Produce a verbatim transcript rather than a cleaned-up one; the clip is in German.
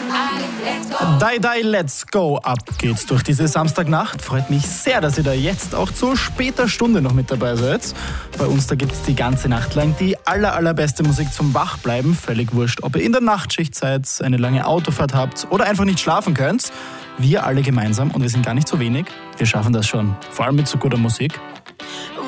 Die, die, let's go. Ab geht's durch diese Samstagnacht. Freut mich sehr, dass ihr da jetzt auch zu später Stunde noch mit dabei seid. Bei uns, da gibt's die ganze Nacht lang die aller, allerbeste Musik zum Wachbleiben. Völlig wurscht, ob ihr in der Nachtschicht seid, eine lange Autofahrt habt oder einfach nicht schlafen könnt. Wir alle gemeinsam, und wir sind gar nicht so wenig, wir schaffen das schon. Vor allem mit so guter Musik.